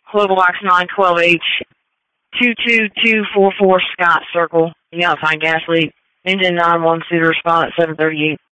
Global Box 912H, 22244 Scott Circle. You gotta find gas leak. Engine 912, respond at 738.